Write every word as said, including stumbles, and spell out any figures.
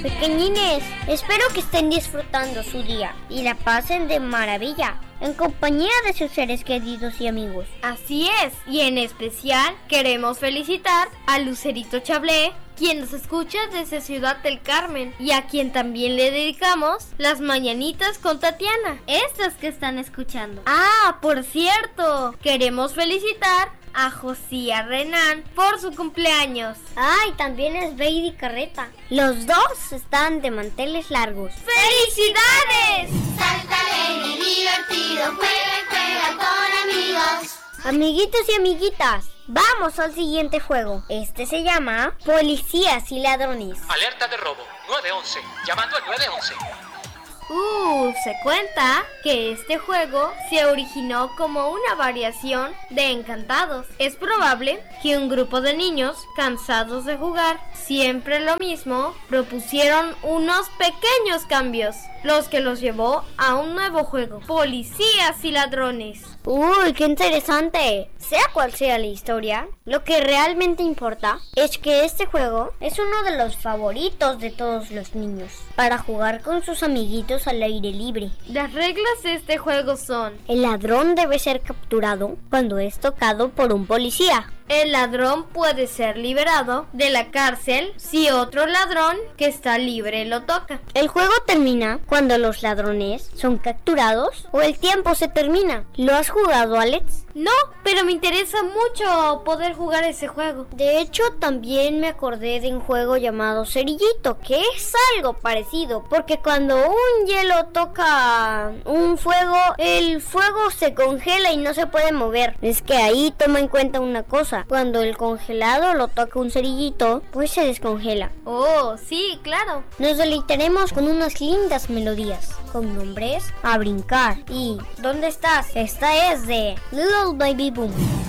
Pequeñines, espero que estén disfrutando su día y la pasen de maravilla en compañía de sus seres queridos y amigos. Así es, y en especial queremos felicitar a Lucerito Chablé, quien nos escucha desde Ciudad del Carmen, y a quien también le dedicamos las mañanitas con Tatiana, estas que están escuchando. Ah, por cierto, queremos felicitar a Josía Renan por su cumpleaños. Ay, también es Baby Carreta. Los dos están de manteles largos. ¡Felicidades! Salta alegre y divertido, juega y juega con amigos. Amiguitos y amiguitas, vamos al siguiente juego. Este se llama Policías y Ladrones. Alerta de robo, nueve once, llamando al nueve once. Uh, se cuenta que este juego se originó como una variación de Encantados. Es probable que un grupo de niños, cansados de jugar siempre lo mismo, propusieron unos pequeños cambios, los que los llevó a un nuevo juego, Policías y Ladrones. Uy, qué interesante. Sea cual sea la historia, lo que realmente importa es que este juego es uno de los favoritos de todos los niños para jugar con sus amiguitos al aire libre. Las reglas de este juego son: el ladrón debe ser capturado cuando es tocado por un policía. El ladrón puede ser liberado de la cárcel si otro ladrón que está libre lo toca. El juego termina cuando los ladrones son capturados o el tiempo se termina. ¿Lo has jugado, Alex? No, pero me interesa mucho poder jugar ese juego. De hecho, también me acordé de un juego llamado Cerillito, que es algo parecido, porque cuando un hielo toca un fuego, el fuego se congela y no se puede mover. Es que ahí toma en cuenta una cosa: cuando el congelado lo toca un cerillito, pues se descongela. Oh, sí, claro. Nos deleitaremos con unas lindas melodías, con nombres a brincar. ¿Y dónde estás? Esta es de Little Baby Boom.